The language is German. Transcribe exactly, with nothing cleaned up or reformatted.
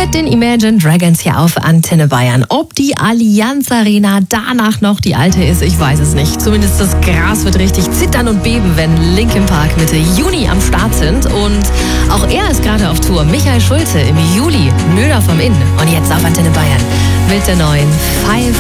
mit den Imagine Dragons hier auf Antenne Bayern. Ob die Allianz Arena danach noch die alte ist, ich weiß es nicht. Zumindest das Gras wird richtig zittern und beben, wenn Linkin Park Mitte Juni am Start sind. Und auch er ist gerade auf Tour. Michael Schulte im Juli, Müller vom Inn. Und jetzt auf Antenne Bayern mit der neuen Five